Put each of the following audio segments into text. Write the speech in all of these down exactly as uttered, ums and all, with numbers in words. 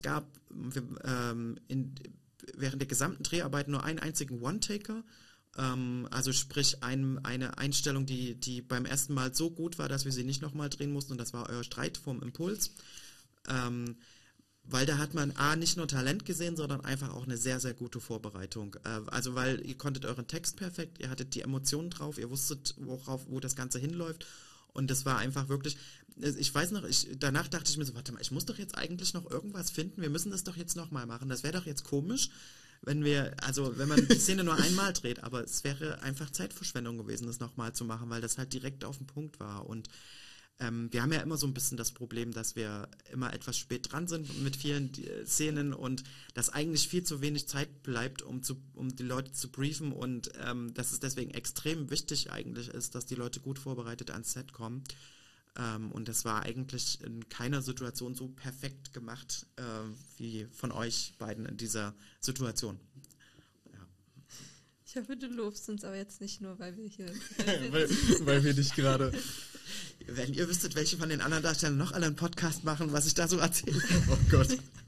gab ähm, in, während der gesamten Dreharbeit nur einen einzigen One-Taker. Ähm, also sprich ein, eine Einstellung, die, die beim ersten Mal so gut war, dass wir sie nicht nochmal drehen mussten. Und das war euer Streit vom Impuls. Ähm, weil da hat man A, nicht nur Talent gesehen, sondern einfach auch eine sehr, sehr gute Vorbereitung. Äh, also weil ihr konntet euren Text perfekt, ihr hattet die Emotionen drauf, ihr wusstet, worauf, wo das Ganze hinläuft. Und das war einfach wirklich, ich weiß noch, ich, danach dachte ich mir so, warte mal, ich muss doch jetzt eigentlich noch irgendwas finden, wir müssen das doch jetzt nochmal machen. Das wäre doch jetzt komisch, wenn wir, also wenn man die Szene nur einmal dreht, aber es wäre einfach Zeitverschwendung gewesen, das nochmal zu machen, weil das halt direkt auf den Punkt war. Und ähm, wir haben ja immer so ein bisschen das Problem, dass wir immer etwas spät dran sind mit vielen äh, Szenen und dass eigentlich viel zu wenig Zeit bleibt, um zu, um die Leute zu briefen und ähm, dass es deswegen extrem wichtig eigentlich ist, dass die Leute gut vorbereitet ans Set kommen. Ähm, und das war eigentlich in keiner Situation so perfekt gemacht äh, wie von euch beiden in dieser Situation. Ja. Ich hoffe, du lobst uns aber jetzt nicht nur, weil wir hier... weil, weil wir nicht gerade... Wenn ihr wüsstet, welche von den anderen Darstellern noch alle einen Podcast machen, was ich da so erzähle. Oh Gott.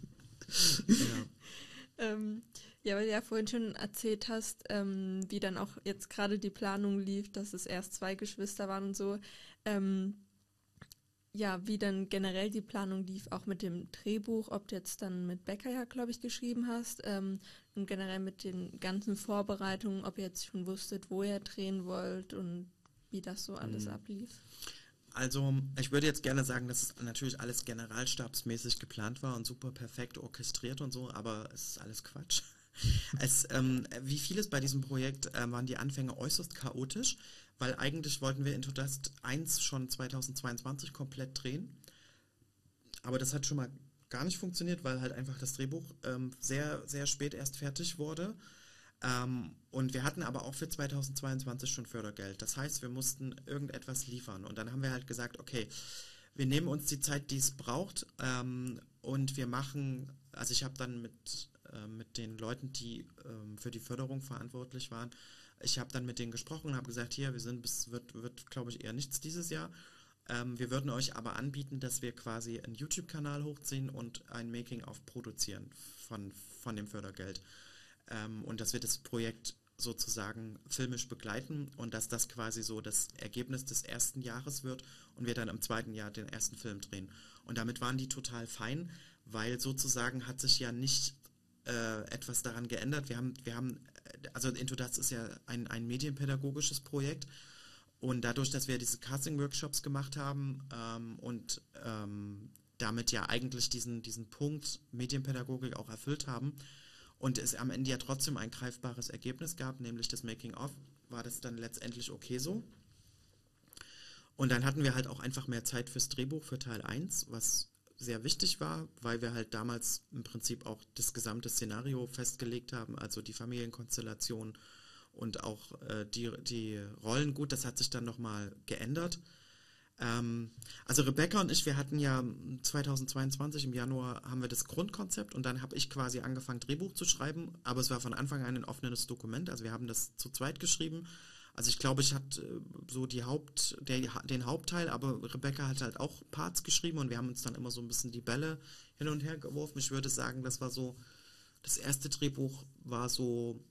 Ja. ähm, ja, weil du ja vorhin schon erzählt hast, ähm, wie dann auch jetzt gerade die Planung lief, dass es erst zwei Geschwister waren und so. Ähm, ja, wie dann generell die Planung lief, auch mit dem Drehbuch, ob du jetzt dann mit Becker ja, glaube ich, geschrieben hast ähm, und generell mit den ganzen Vorbereitungen, ob ihr jetzt schon wusstet, wo ihr drehen wollt und wie das so alles mhm. ablief. Also ich würde jetzt gerne sagen, dass es natürlich alles generalstabsmäßig geplant war und super perfekt orchestriert und so, aber es ist alles Quatsch. Es, ähm, wie vieles bei diesem Projekt äh, waren die Anfänge äußerst chaotisch, weil eigentlich wollten wir Into Dust eins schon zweitausendzweiundzwanzig komplett drehen, aber das hat schon mal gar nicht funktioniert, weil halt einfach das Drehbuch ähm, sehr, sehr spät erst fertig wurde. Ähm, und wir hatten aber auch für zweitausendzweiundzwanzig schon Fördergeld. Das heißt, wir mussten irgendetwas liefern. Und dann haben wir halt gesagt, okay, wir nehmen uns die Zeit, die es braucht ähm, und wir machen, also ich habe dann mit, äh, mit den Leuten, die ähm, für die Förderung verantwortlich waren, ich habe dann mit denen gesprochen und habe gesagt, hier, wir sind, bis wird, wird glaube ich, eher nichts dieses Jahr. Ähm, wir würden euch aber anbieten, dass wir quasi einen YouTube-Kanal hochziehen und ein Making-of produzieren von, von dem Fördergeld. Ähm, und dass wir das Projekt sozusagen filmisch begleiten und dass das quasi so das Ergebnis des ersten Jahres wird und wir dann im zweiten Jahr den ersten Film drehen. Und damit waren die total fein, weil sozusagen hat sich ja nicht äh, etwas daran geändert. Wir haben, wir haben, also Into Dust ist ja ein, ein medienpädagogisches Projekt und dadurch, dass wir diese Casting-Workshops gemacht haben ähm, und ähm, damit ja eigentlich diesen, diesen Punkt Medienpädagogik auch erfüllt haben, und es am Ende ja trotzdem ein greifbares Ergebnis gab, nämlich das Making-of, war das dann letztendlich okay so. Und dann hatten wir halt auch einfach mehr Zeit fürs Drehbuch für Teil eins, was sehr wichtig war, weil wir halt damals im Prinzip auch das gesamte Szenario festgelegt haben, also die Familienkonstellation und auch äh, die, die Rollen. Gut, das hat sich dann nochmal geändert. Ähm, also Rebecca und ich, wir hatten ja zweitausendzweiundzwanzig im Januar haben wir das Grundkonzept und dann habe ich quasi angefangen Drehbuch zu schreiben, aber es war von Anfang an ein offenes Dokument, also wir haben das zu zweit geschrieben. Also ich glaube, ich hatte so die Haupt, der, den Hauptteil, aber Rebecca hat halt auch Parts geschrieben und wir haben uns dann immer so ein bisschen die Bälle hin und her geworfen. Ich würde sagen, das war so, das erste Drehbuch war so,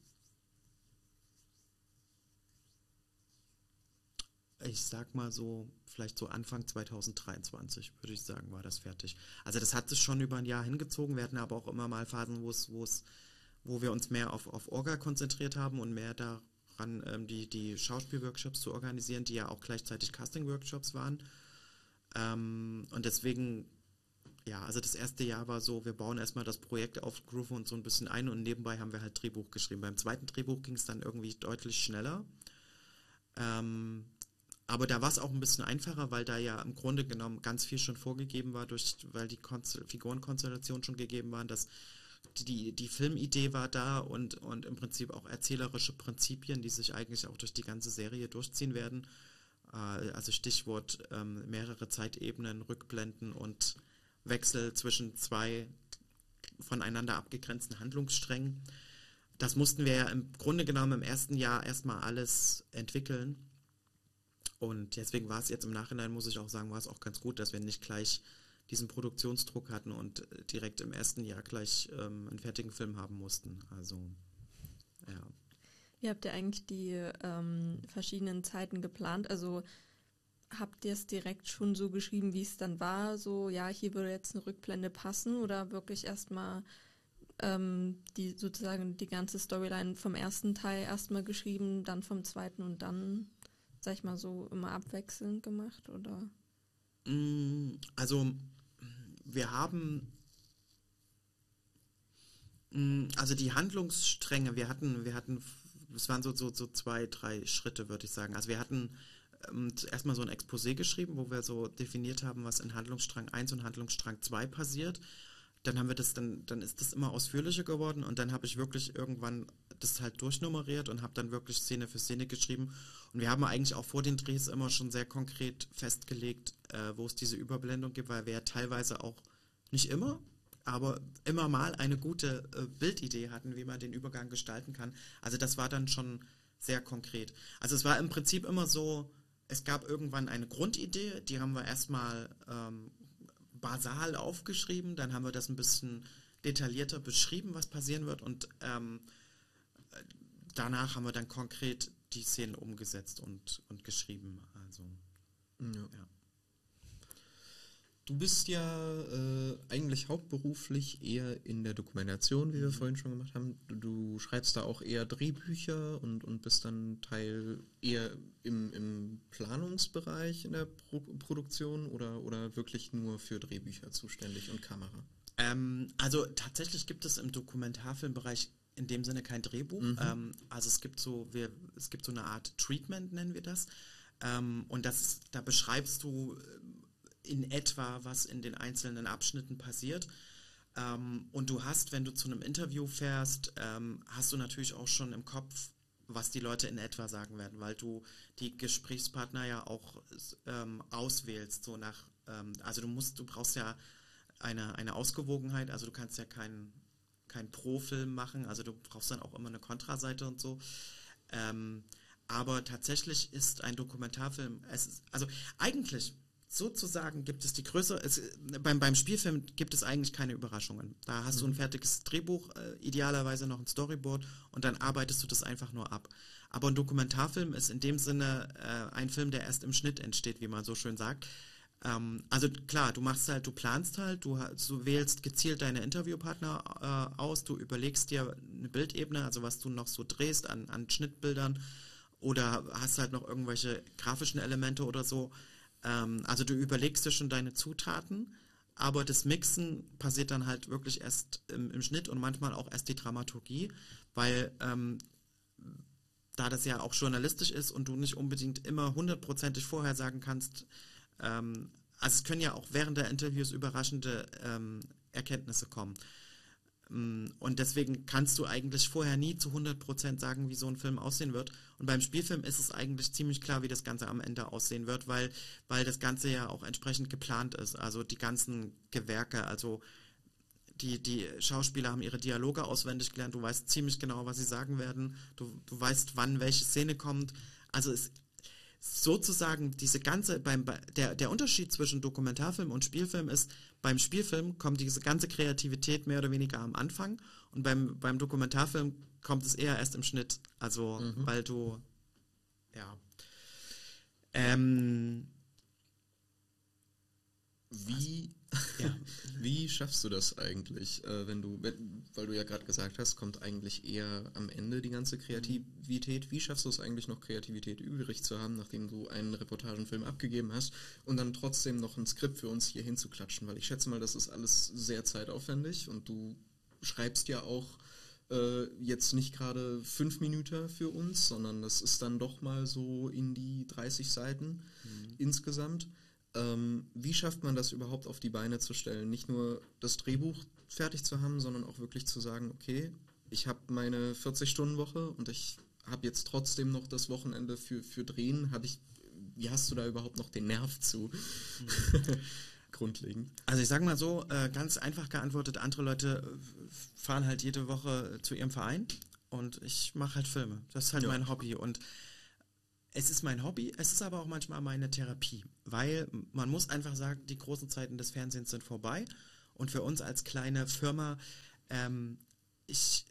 ich sag mal so, vielleicht so Anfang zweitausenddreiundzwanzig, würde ich sagen, war das fertig. Also das hat sich schon über ein Jahr hingezogen. Wir hatten aber auch immer mal Phasen, wo es, wo es, wo wir uns mehr auf, auf Orga konzentriert haben und mehr daran, ähm, die, die Schauspielworkshops zu organisieren, die ja auch gleichzeitig Casting-Workshops waren. Ähm, und deswegen, ja, also das erste Jahr war so, wir bauen erstmal das Projekt auf, grooven uns so ein bisschen ein und nebenbei haben wir halt Drehbuch geschrieben. Beim zweiten Drehbuch ging es dann irgendwie deutlich schneller. Ähm, Aber da war es auch ein bisschen einfacher, weil da ja im Grunde genommen ganz viel schon vorgegeben war, durch, weil die Konstell- Figurenkonstellationen schon gegeben waren, dass die, die Filmidee war da und, und im Prinzip auch erzählerische Prinzipien, die sich eigentlich auch durch die ganze Serie durchziehen werden. Äh, also Stichwort ähm, mehrere Zeitebenen, Rückblenden und Wechsel zwischen zwei voneinander abgegrenzten Handlungssträngen. Das mussten wir ja im Grunde genommen im ersten Jahr erstmal alles entwickeln. Und deswegen war es jetzt im Nachhinein, muss ich auch sagen, war es auch ganz gut, dass wir nicht gleich diesen Produktionsdruck hatten und direkt im ersten Jahr gleich ähm, einen fertigen Film haben mussten. Also, ja. Wie habt ihr eigentlich die ähm, verschiedenen Zeiten geplant? Also habt ihr es direkt schon so geschrieben, wie es dann war? So, ja, hier würde jetzt eine Rückblende passen oder wirklich erstmal ähm, die sozusagen die ganze Storyline vom ersten Teil erstmal geschrieben, dann vom zweiten und dann, sag ich mal so, immer abwechselnd gemacht, oder? Also, wir haben, also die Handlungsstränge, wir hatten, wir hatten, es waren so, so, so zwei, drei Schritte, würde ich sagen. Also wir hatten ähm, erstmal so ein Exposé geschrieben, wo wir so definiert haben, was in Handlungsstrang eins und Handlungsstrang zwei passiert. Dann haben wir das, dann, dann ist das immer ausführlicher geworden und dann habe ich wirklich irgendwann das halt durchnummeriert und habe dann wirklich Szene für Szene geschrieben. Und wir haben eigentlich auch vor den Drehs immer schon sehr konkret festgelegt, äh, wo es diese Überblendung gibt, weil wir ja teilweise auch, nicht immer, aber immer mal eine gute äh, Bildidee hatten, wie man den Übergang gestalten kann. Also das war dann schon sehr konkret. Also es war im Prinzip immer so, es gab irgendwann eine Grundidee, die haben wir erstmal ähm, basal aufgeschrieben, dann haben wir das ein bisschen detaillierter beschrieben, was passieren wird und ähm, danach haben wir dann konkret die Szenen umgesetzt und, und geschrieben. Also, ja. ja. Du bist ja äh, eigentlich hauptberuflich eher in der Dokumentation, wie wir mhm. vorhin schon gemacht haben. Du, du schreibst da auch eher Drehbücher und, und bist dann Teil eher im, im Planungsbereich in der Pro- Produktion oder, oder wirklich nur für Drehbücher zuständig und Kamera? Ähm, also tatsächlich gibt es im Dokumentarfilmbereich in dem Sinne kein Drehbuch. Mhm. Ähm, also es gibt so, wir, es gibt so eine Art Treatment, nennen wir das. Ähm, und das, da beschreibst du in etwa, was in den einzelnen Abschnitten passiert. Ähm, und du hast, wenn du zu einem Interview fährst, ähm, hast du natürlich auch schon im Kopf, was die Leute in etwa sagen werden, weil du die Gesprächspartner ja auch ähm, auswählst, so nach, ähm, also du musst, du brauchst ja eine, eine Ausgewogenheit, also du kannst ja keinen kein Pro-Film machen, also du brauchst dann auch immer eine Kontraseite und so. Ähm, aber tatsächlich ist ein Dokumentarfilm, es ist, also eigentlich sozusagen gibt es die größere, es, beim, beim Spielfilm gibt es eigentlich keine Überraschungen. Da hast mhm. du ein fertiges Drehbuch, äh, idealerweise noch ein Storyboard und dann arbeitest du das einfach nur ab. Aber ein Dokumentarfilm ist in dem Sinne äh, ein Film, der erst im Schnitt entsteht, wie man so schön sagt. Ähm, also klar, du machst halt, du planst halt, du, du wählst gezielt deine Interviewpartner äh, aus, du überlegst dir eine Bildebene, also was du noch so drehst an, an Schnittbildern oder hast halt noch irgendwelche grafischen Elemente oder so. Also du überlegst dir schon deine Zutaten, aber das Mixen passiert dann halt wirklich erst im, im Schnitt und manchmal auch erst die Dramaturgie, weil ähm, da das ja auch journalistisch ist und du nicht unbedingt immer hundertprozentig vorhersagen kannst, ähm, also es können ja auch während der Interviews überraschende ähm, Erkenntnisse kommen. Und deswegen kannst du eigentlich vorher nie zu hundert Prozent sagen, wie so ein Film aussehen wird. Und beim Spielfilm ist es eigentlich ziemlich klar, wie das Ganze am Ende aussehen wird, weil, weil das Ganze ja auch entsprechend geplant ist. Also die ganzen Gewerke, also die, die Schauspieler haben ihre Dialoge auswendig gelernt, du weißt ziemlich genau, was sie sagen werden, du, du weißt, wann welche Szene kommt. Also es sozusagen diese ganze, beim, der, der Unterschied zwischen Dokumentarfilm und Spielfilm ist, beim Spielfilm kommt diese ganze Kreativität mehr oder weniger am Anfang und beim, beim Dokumentarfilm kommt es eher erst im Schnitt, also mhm. weil du, ja, ähm, wie, ja. Wie schaffst du das eigentlich, äh, wenn du, wenn, weil du ja gerade gesagt hast, kommt eigentlich eher am Ende die ganze Kreativität. Wie schaffst du es eigentlich noch, Kreativität übrig zu haben, nachdem du einen Reportagenfilm abgegeben hast und dann trotzdem noch ein Skript für uns hier hinzuklatschen? Weil ich schätze mal, das ist alles sehr zeitaufwendig und du schreibst ja auch äh, jetzt nicht gerade fünf Minuten für uns, sondern das ist dann doch mal so in die dreißig Seiten mhm. insgesamt. Ähm, wie schafft man das überhaupt auf die Beine zu stellen? Nicht nur das Drehbuch fertig zu haben, sondern auch wirklich zu sagen, okay, ich habe meine vierzig-Stunden-Woche und ich habe jetzt trotzdem noch das Wochenende für, für Drehen. Hab ich, wie hast du da überhaupt noch den Nerv zu? Mhm. Grundlegend. Also ich sage mal so, äh, ganz einfach geantwortet, andere Leute fahren halt jede Woche zu ihrem Verein und ich mache halt Filme. Das ist halt ja. mein Hobby und es ist mein Hobby, es ist aber auch manchmal meine Therapie, weil man muss einfach sagen, die großen Zeiten des Fernsehens sind vorbei und für uns als kleine Firma, ähm, ich,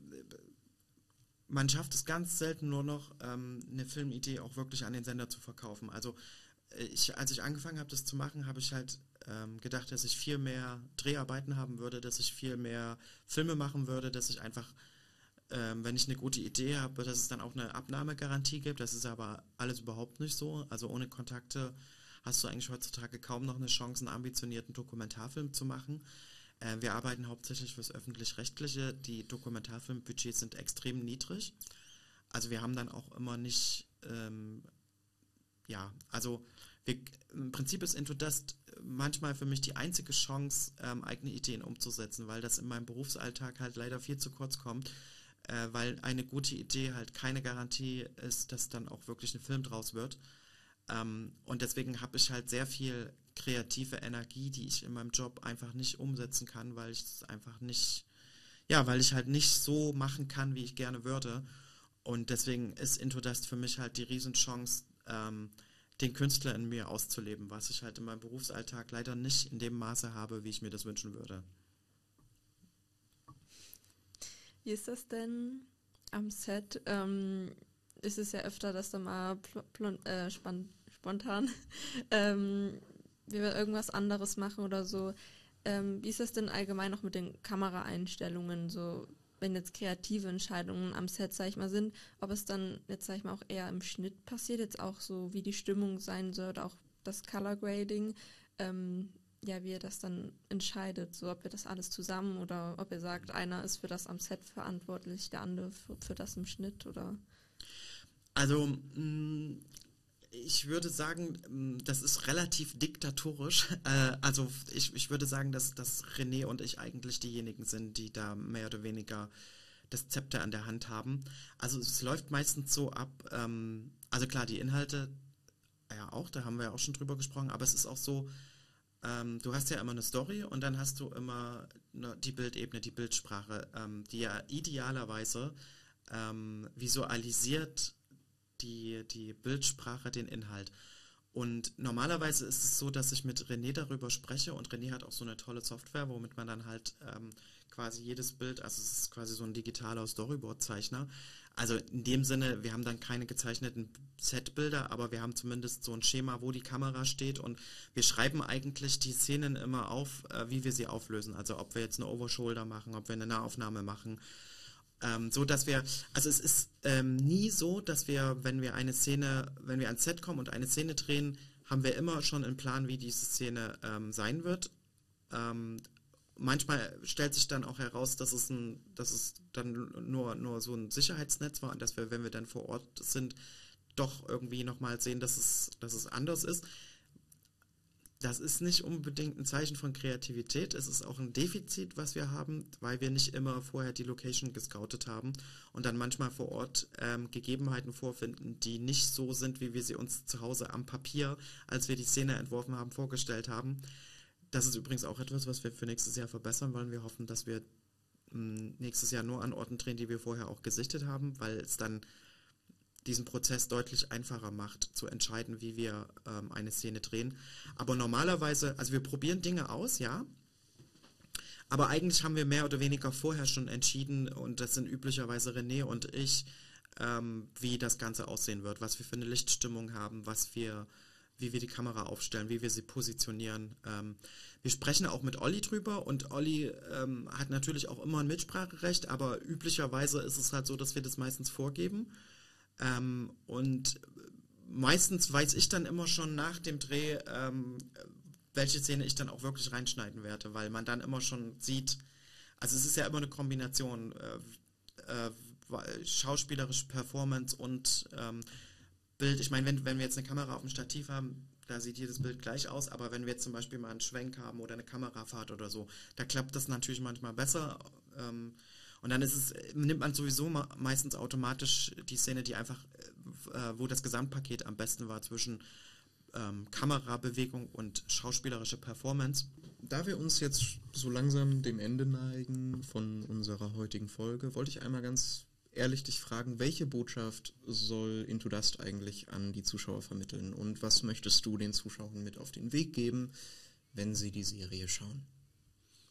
man schafft es ganz selten nur noch, ähm, eine Filmidee auch wirklich an den Sender zu verkaufen. Also ich, als ich angefangen habe, das zu machen, habe ich halt ähm, gedacht, dass ich viel mehr Dreharbeiten haben würde, dass ich viel mehr Filme machen würde, dass ich einfach Ähm, wenn ich eine gute Idee habe, dass es dann auch eine Abnahmegarantie gibt. Das ist aber alles überhaupt nicht so. Also ohne Kontakte hast du eigentlich heutzutage kaum noch eine Chance, einen ambitionierten Dokumentarfilm zu machen. Äh, wir arbeiten hauptsächlich fürs Öffentlich-Rechtliche. Die Dokumentarfilmbudgets sind extrem niedrig. Also wir haben dann auch immer nicht, ähm, ja, also wir, im Prinzip ist Into Dust manchmal für mich die einzige Chance, ähm, eigene Ideen umzusetzen, weil das in meinem Berufsalltag halt leider viel zu kurz kommt. Äh, weil eine gute Idee halt keine Garantie ist, dass dann auch wirklich ein Film draus wird. Ähm, und deswegen habe ich halt sehr viel kreative Energie, die ich in meinem Job einfach nicht umsetzen kann, weil ich es einfach nicht, ja, weil ich halt nicht so machen kann, wie ich gerne würde. Und deswegen ist Into Dust für mich halt die Riesenchance, ähm, den Künstler in mir auszuleben, was ich halt in meinem Berufsalltag leider nicht in dem Maße habe, wie ich mir das wünschen würde. Wie ist das denn am Set? Ähm, ist es ja öfter, dass da mal pl- pl- äh, span- spontan ähm, wir irgendwas anderes machen oder so. Ähm, wie ist das denn allgemein noch mit den Kameraeinstellungen, so wenn jetzt kreative Entscheidungen am Set, sag ich mal, sind, ob es dann jetzt, sag ich mal, auch eher im Schnitt passiert, jetzt auch so, wie die Stimmung sein soll oder auch das Color Grading, ähm, ja, wie ihr das dann entscheidet, so ob ihr das alles zusammen oder ob ihr sagt, einer ist für das am Set verantwortlich, der andere für, für das im Schnitt oder? Also mh, ich würde sagen, mh, das ist relativ diktatorisch. Äh, also ich, ich würde sagen, dass, dass René und ich eigentlich diejenigen sind, die da mehr oder weniger das Zepter an der Hand haben. Also es läuft meistens so ab, ähm, also klar, die Inhalte, ja auch, da haben wir ja auch schon drüber gesprochen, aber es ist auch so, Ähm, du hast ja immer eine Story und dann hast du immer ne, die Bildebene, die Bildsprache, ähm, die ja idealerweise ähm, visualisiert die, die Bildsprache den Inhalt. Und normalerweise ist es so, dass ich mit René darüber spreche und René hat auch so eine tolle Software, womit man dann halt ähm, quasi jedes Bild, also es ist quasi so ein digitaler Storyboard-Zeichner. Also in dem Sinne, wir haben dann keine gezeichneten Setbilder, aber wir haben zumindest so ein Schema, wo die Kamera steht und wir schreiben eigentlich die Szenen immer auf, äh, wie wir sie auflösen. Also ob wir jetzt eine Overshoulder machen, ob wir eine Nahaufnahme machen. Ähm, so dass wir, also es ist ähm, nie so, dass wir, wenn wir eine Szene, wenn wir ans Set kommen und eine Szene drehen, haben wir immer schon einen Plan, wie diese Szene ähm, sein wird. Ähm, manchmal stellt sich dann auch heraus, dass es ein, dass es dann nur, nur so ein Sicherheitsnetz war und dass wir, wenn wir dann vor Ort sind, doch irgendwie nochmal sehen, dass es, dass es anders ist. Das ist nicht unbedingt ein Zeichen von Kreativität, es ist auch ein Defizit, was wir haben, weil wir nicht immer vorher die Location gescoutet haben und dann manchmal vor Ort ähm, Gegebenheiten vorfinden, die nicht so sind, wie wir sie uns zu Hause am Papier, als wir die Szene entworfen haben, vorgestellt haben. Das ist übrigens auch etwas, was wir für nächstes Jahr verbessern wollen. Wir hoffen, dass wir mh, nächstes Jahr nur an Orten drehen, die wir vorher auch gesichtet haben, weil es dann diesen Prozess deutlich einfacher macht, zu entscheiden, wie wir ähm, eine Szene drehen. Aber normalerweise, also wir probieren Dinge aus, ja, aber eigentlich haben wir mehr oder weniger vorher schon entschieden, und das sind üblicherweise René und ich, ähm, wie das Ganze aussehen wird, was wir für eine Lichtstimmung haben, was wir, wie wir die Kamera aufstellen, wie wir sie positionieren. Ähm, wir sprechen auch mit Olli drüber und Olli ähm, hat natürlich auch immer ein Mitspracherecht, aber üblicherweise ist es halt so, dass wir das meistens vorgeben. Ähm, und meistens weiß ich dann immer schon nach dem Dreh, ähm, welche Szene ich dann auch wirklich reinschneiden werde, weil man dann immer schon sieht, also es ist ja immer eine Kombination, äh, äh, schauspielerische Performance und ähm, Bild. Ich meine, wenn, wenn wir jetzt eine Kamera auf dem Stativ haben, da sieht jedes Bild gleich aus, aber wenn wir jetzt zum Beispiel mal einen Schwenk haben oder eine Kamerafahrt oder so, da klappt das natürlich manchmal besser. Ähm, Und dann ist es, nimmt man sowieso meistens automatisch die Szene, die einfach, äh, wo das Gesamtpaket am besten war zwischen ähm, Kamerabewegung und schauspielerische Performance. Da wir uns jetzt so langsam dem Ende neigen von unserer heutigen Folge, wollte ich einmal ganz ehrlich dich fragen, welche Botschaft soll Into Dust eigentlich an die Zuschauer vermitteln und was möchtest du den Zuschauern mit auf den Weg geben, wenn sie die Serie schauen?